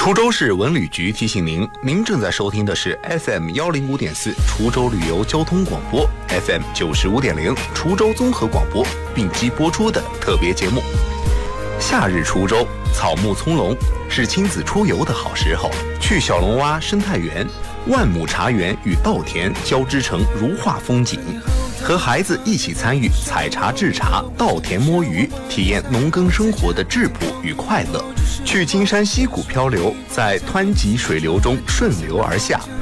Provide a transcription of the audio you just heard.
滁州市文旅局提醒您，您正在收听的是 FM 105.4滁州旅游交通广播 ，FM 95.0滁州综合广播并机播出的特别节目。夏日滁州草木葱茏，是亲子出游的好时候。去小龙洼生态园、万亩茶园与稻田交织成如画风景，和孩子一起参与采茶制茶、稻田摸鱼，体验农耕生活的质朴与快乐。去金山溪谷漂流，在湍急水流中顺流而下，